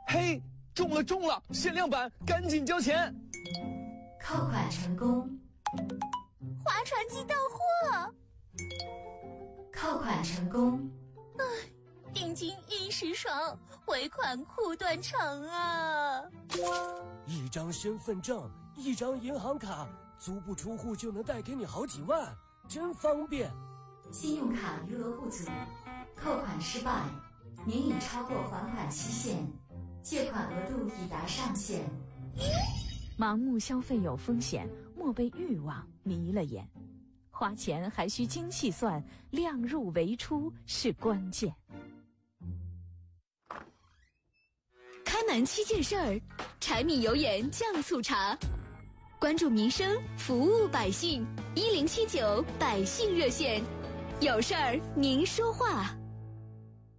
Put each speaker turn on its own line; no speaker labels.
嘿，中了！限量版，赶紧交钱！
扣款成功，
划船机到货，
扣款成功。
定金一时爽，尾款苦断肠啊！
一张身份证，一张银行卡，足不出户就能贷给你好几万，真方便。
信用卡余额不足，扣款失败，您已超过还款期限，借款额度已达上限。
盲目消费有风险，莫被欲望迷了眼。花钱还需精细算，量入为出是关键。
开门7件事儿，柴米油盐酱醋茶，关注民生，服务百姓，1079百姓热线，有事儿您说话。